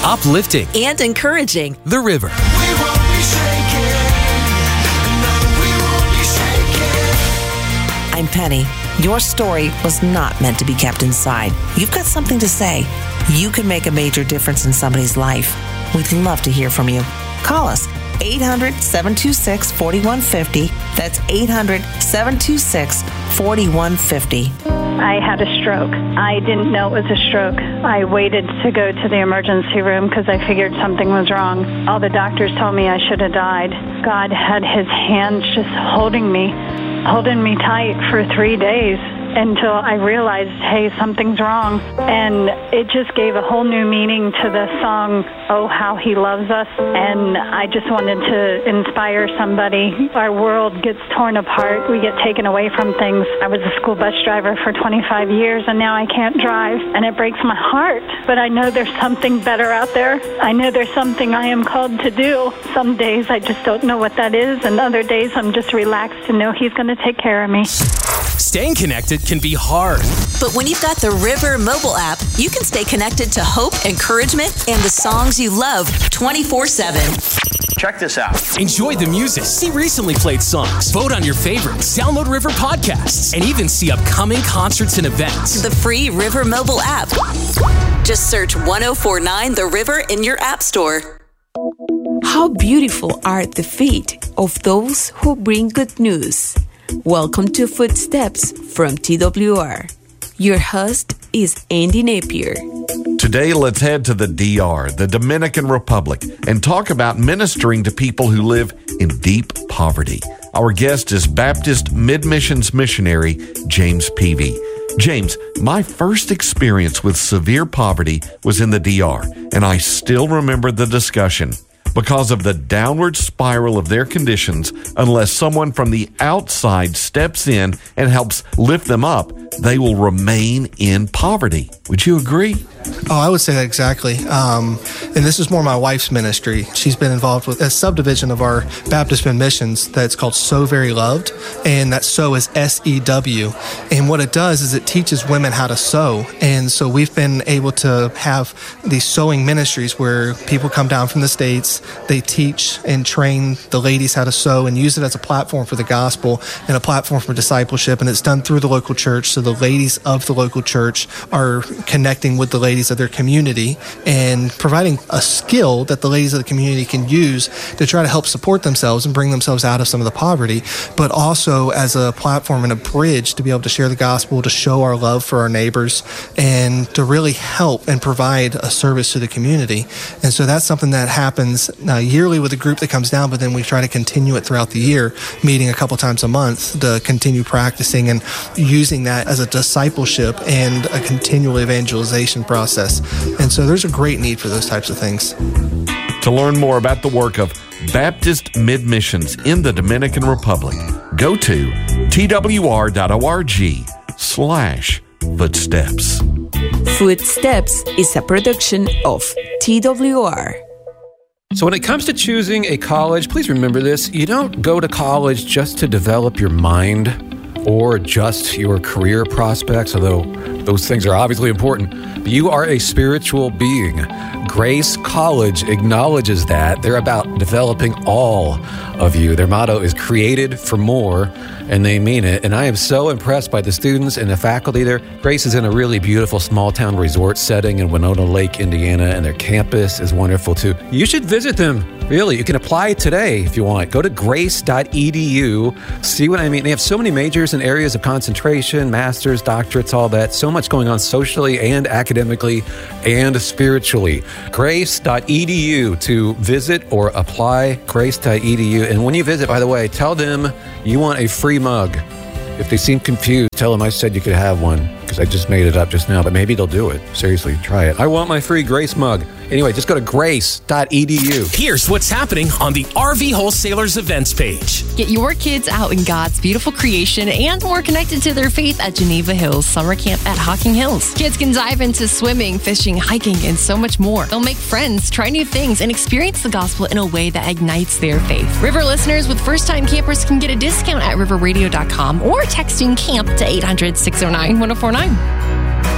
uplifting, and encouraging. The River. We won't be shaken. No, we won't be shaken. I'm Penny. Your story was not meant to be kept inside. You've got something to say. You can make a major difference in somebody's life. We'd love to hear from you. Call us 800-726-4150. That's 800-726-4150. I had a stroke. I didn't know it was a stroke. I waited to go to the emergency room because I figured something was wrong. All the doctors told me I should have died. God had his hands just holding me tight for 3 days until I realized, hey, something's wrong. And it just gave a whole new meaning to the song, Oh, How He Loves Us. And I just wanted to inspire somebody. Our world gets torn apart. We get taken away from things. I was a school bus driver for 25 years, and now I can't drive. And it breaks my heart. But I know there's something better out there. I know there's something I am called to do. Some days I just don't know what that is, and other days I'm just relaxed to know He's going to take care of me. Staying connected can be hard. But when you've got the River mobile app, you can stay connected to hope, encouragement, and the songs you love 24/7. Check this out. Enjoy the music, see recently played songs, vote on your favorites, download River podcasts, and even see upcoming concerts and events. The free River mobile app. Just search 1049 The River in your app store. How beautiful are the feet of those who bring good news. Welcome to Footsteps from TWR. Your host is Andy Napier. Today, let's head to the DR, the Dominican Republic, and talk about ministering to people who live in deep poverty. Our guest is Baptist Mid-Missions missionary James Peavy. James, my first experience with severe poverty was in the DR, and I still remember the discussion. Because of the downward spiral of their conditions, unless someone from the outside steps in and helps lift them up, they will remain in poverty. Would you agree? Oh, I would say that exactly. And this is more my wife's ministry. She's been involved with a subdivision of our Baptist Missions that's called So Very Loved, and that sow is S-E-W. And what it does is it teaches women how to sew. And so we've been able to have these sewing ministries where people come down from the States, they teach and train the ladies how to sew and use it as a platform for the gospel and a platform for discipleship. And it's done through the local church. So the ladies of the local church are connecting with the ladies of their community and providing a skill that the ladies of the community can use to try to help support themselves and bring themselves out of some of the poverty, but also as a platform and a bridge to be able to share the gospel, to show our love for our neighbors, and to really help and provide a service to the community. And so that's something that happens yearly with a group that comes down, but then we try to continue it throughout the year, meeting a couple times a month to continue practicing and using that as a discipleship and a continual evangelization process. And so there's a great need for those types of things. To learn more about the work of Baptist Mid-Missions in the Dominican Republic, go to twr.org/footsteps. Footsteps is a production of TWR. So when it comes to choosing a college, please remember this. You don't go to college just to develop your mind or just your career prospects, although those things are obviously important. But you are a spiritual being. Grace College acknowledges that. They're about developing all of you. Their motto is created for more, and they mean it. And I am so impressed by the students and the faculty there. Grace is in a really beautiful small-town resort setting in Winona Lake, Indiana, and their campus is wonderful too. You should visit them. Really, you can apply today if you want. Go to grace.edu. See what I mean? They have so many majors and areas of concentration, masters, doctorates, all that. So much going on socially and academically and spiritually. Grace.edu to visit or apply. Grace.edu. And when you visit, by the way, tell them you want a free mug. If they seem confused, tell them I said you could have one, because I just made it up just now, but maybe they'll do it. Seriously, try it. I want my free Grace mug. Anyway, just go to grace.edu. Here's what's happening on the RV Wholesalers events page. Get your kids out in God's beautiful creation and more connected to their faith at Geneva Hills Summer Camp at Hocking Hills. Kids can dive into swimming, fishing, hiking, and so much more. They'll make friends, try new things, and experience the gospel in a way that ignites their faith. River listeners with first-time campers can get a discount at riverradio.com or texting CAMP to 800-609-1049.